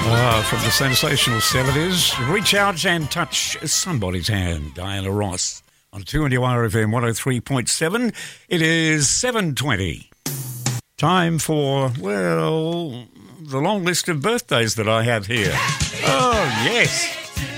From the sensational 70s, Reach Out and Touch Somebody's Hand, Diana Ross, on 2NURFM 103.7. It is 7:20. Time for, well, the long list of birthdays that I have here. Oh, yes.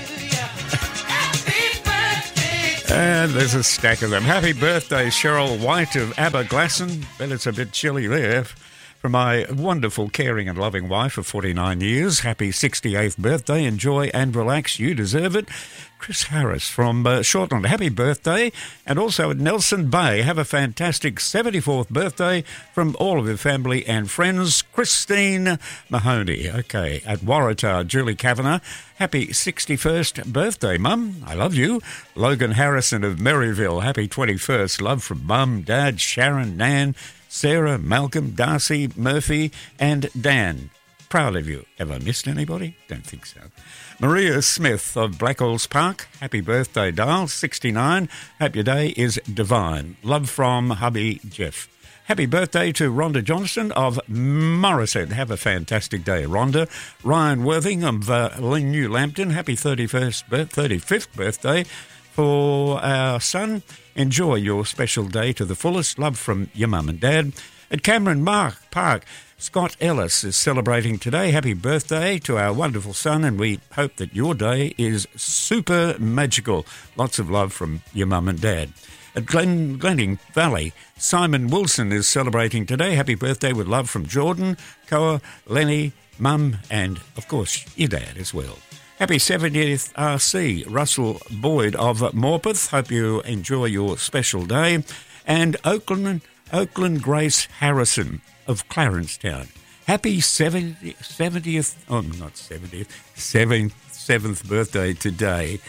And there's a stack of them. Happy birthday, Cheryl White of Aberglasslyn. Bet it's a bit chilly there. From my wonderful, caring and loving wife of 49 years, happy 68th birthday. Enjoy and relax. You deserve it. Chris Harris from Shortland, happy birthday. And also at Nelson Bay, have a fantastic 74th birthday from all of your family and friends. Christine Mahoney. Okay, at Waratah, Julie Kavanagh, happy 61st birthday, Mum. I love you. Logan Harrison of Maryville, happy 21st. Love from Mum, Dad, Sharon, Nan, Sarah, Malcolm, Darcy, Murphy and Dan. Proud of you. Have I missed anybody? Don't think so. Maria Smith of Blackwells Park. Happy birthday, Dale. 69. Hope your day is divine. Love from hubby Jeff. Happy birthday to Rhonda Johnson of Morrison. Have a fantastic day, Rhonda. Ryan Worthing of New Lambton. Happy 35th birthday for our son. Enjoy your special day to the fullest. Love from your mum and dad. At Cameron Park, Scott Ellis is celebrating today. Happy birthday to our wonderful son, and we hope that your day is super magical. Lots of love from your mum and dad. At Glenning Valley, Simon Wilson is celebrating today. Happy birthday with love from Jordan, Koa, Lenny, mum, and, of course, your dad as well. Happy 70th RC, Russell Boyd of Morpeth. Hope you enjoy your special day. And Oakland Grace Harrison of Clarencetown. Happy 7th birthday today.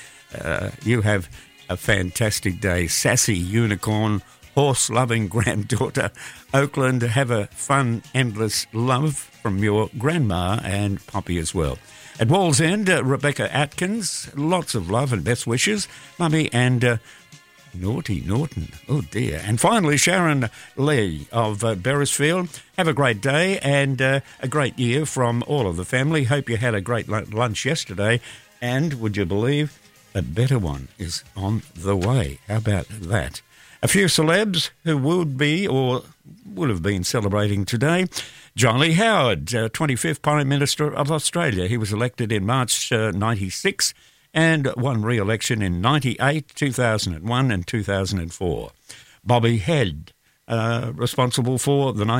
You have a fantastic day. Sassy unicorn, horse-loving granddaughter. Oakland, have a fun, endless love from your grandma and Poppy as well. At Wallsend, Rebecca Atkins, lots of love and best wishes. Mummy and Naughty Norton, oh dear. And finally, Sharon Lee of Beresfield. Have a great day and a great year from all of the family. Hope you had a great lunch yesterday. And would you believe, a better one is on the way. How about that? A few celebs who would be or would have been celebrating today. John Lee Howard, 25th Prime Minister of Australia. He was elected in March 96 and won re-election in 98, 2001 and 2004. Bobby Head, responsible for the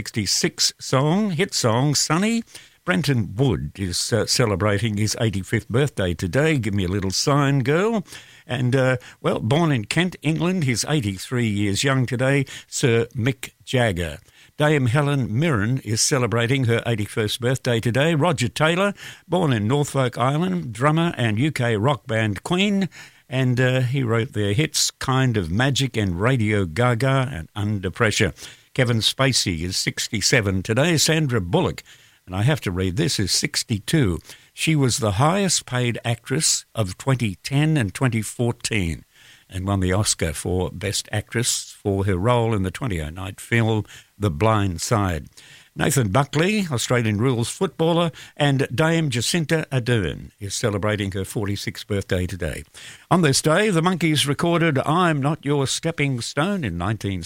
1966 hit song, Sunny. Brenton Wood is celebrating his 85th birthday today. Give me a little sign, girl. And, born in Kent, England, he's 83 years young today, Sir Mick Jagger. Dame Helen Mirren is celebrating her 81st birthday today. Roger Taylor, born in Norfolk Island, drummer and UK rock band Queen, and he wrote their hits Kind of Magic and Radio Gaga and Under Pressure. Kevin Spacey is 67 today. Sandra Bullock, and I have to read this, is 62. She was the highest paid actress of 2010 and 2014 and won the Oscar for Best Actress for her role in the 2009 film The Blind Side. Nathan Buckley, Australian rules footballer, and Dame Jacinta Ardern is celebrating her 46th birthday today. On this day, the Monkees recorded I'm Not Your Stepping Stone in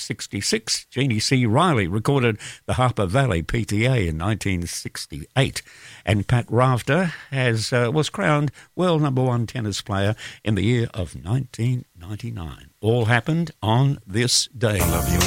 1966. Jeannie C. Riley recorded the Harper Valley PTA in 1968. And Pat Rafter was crowned world number one tennis player in the year of 1999. All happened on this day. Love you.